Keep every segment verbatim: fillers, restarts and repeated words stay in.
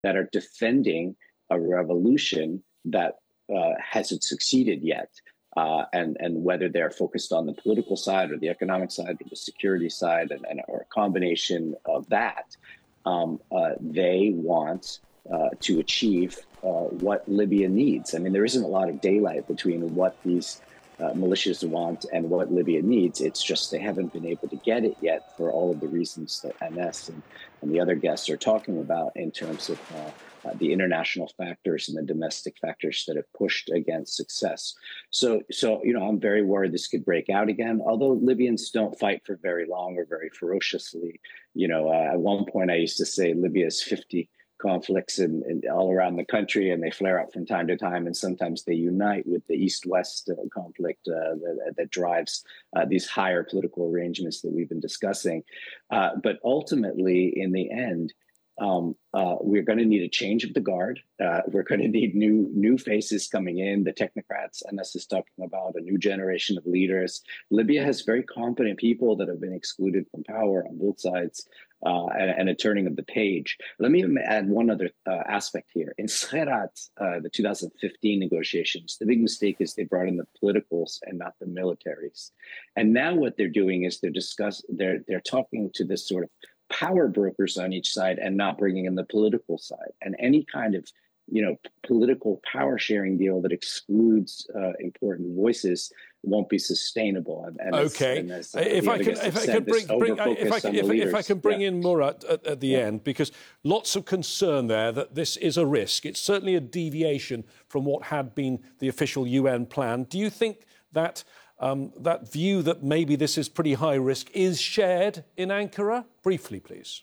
that are defending a revolution that uh, hasn't succeeded yet. Uh, and, and whether they're focused on the political side or the economic side or the security side and, and or a combination of that, um, uh, they want uh, to achieve uh, what Libya needs. I mean, there isn't a lot of daylight between what these uh, militias want and what Libya needs. It's just they haven't been able to get it yet for all of the reasons that Anas and, and the other guests are talking about in terms of uh, Uh, the international factors and the domestic factors that have pushed against success. So, so you know, I'm very worried this could break out again, although Libyans don't fight for very long or very ferociously. You know, uh, at one point I used to say Libya is fifty conflicts in, in all around the country, and they flare up from time to time, and sometimes they unite with the East-West uh, conflict uh, that, that drives uh, these higher political arrangements that we've been discussing. Uh, but ultimately, in the end, Um, uh, we're going to need a change of the guard. Uh, we're going to need new new faces coming in, the technocrats Anas is talking about, a new generation of leaders. Libya has very competent people that have been excluded from power on both sides, uh, and, and a turning of the page. Let me add one other uh, aspect here. In Skhirat, uh, the two thousand fifteen negotiations, the big mistake is they brought in the politicals and not the militaries. And now what they're doing is they're discuss they're they're talking to this sort of power brokers on each side and not bringing in the political side. And any kind of, you know, political power sharing deal that excludes uh, important voices won't be sustainable. And, and okay, as, and as, uh, if, I can, if I can bring, bring if I can, if, if I can bring yeah. in Murat at, at the yeah. end, because lots of concern there that this is a risk. It's certainly a deviation from what had been the official U N plan. Do you think that Um, that view that maybe this is pretty high risk is shared in Ankara? Briefly, please.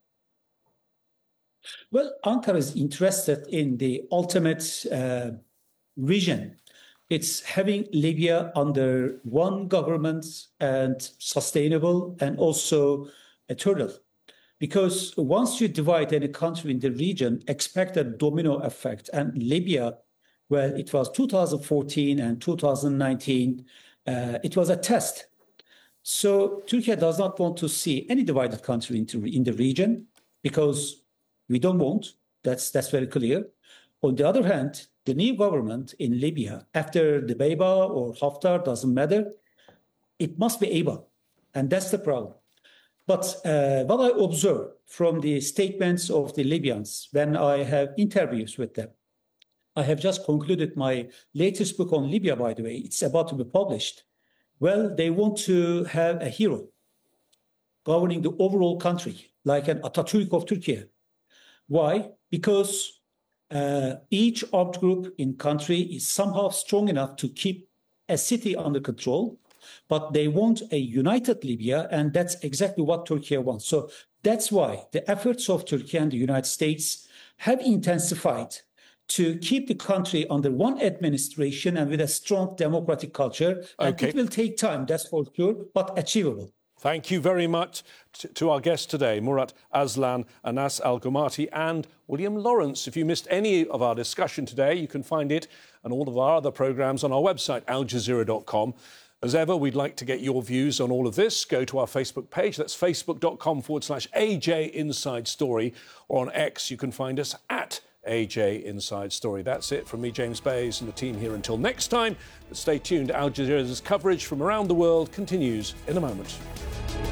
Well, Ankara is interested in the ultimate uh, vision. It's having Libya under one government and sustainable and also eternal. Because once you divide any country in the region, expect a domino effect. And Libya, well, it was two thousand fourteen and two thousand nineteen, Uh, it was a test. So Turkey does not want to see any divided country into, in the region because we don't want. That's, that's very clear. On the other hand, the new government in Libya, after the Dbeibeh or Haftar, doesn't matter, it must be able. And that's the problem. But uh, what I observe from the statements of the Libyans when I have interviews with them, I have just concluded my latest book on Libya, by the way. It's about to be published. Well, they want to have a hero governing the overall country, like an Atatürk of Turkey. Why? Because uh, each armed group in country is somehow strong enough to keep a city under control, but they want a united Libya, and that's exactly what Turkey wants. So that's why the efforts of Turkey and the United States have intensified to keep the country under one administration and with a strong democratic culture. And okay. It will take time, that's for sure, but achievable. Thank you very much to, to our guests today, Murat Aslan, Anas Al-Gumati and William Lawrence. If you missed any of our discussion today, you can find it and all of our other programmes on our website, al jazeera dot com. As ever, we'd like to get your views on all of this. Go to our Facebook page. That's facebook.com forward slash AJ Inside Story. Or on X, you can find us at A J Inside Story. That's it from me, James Bays, and the team here. Until next time, but stay tuned. Al Jazeera's coverage from around the world continues in a moment.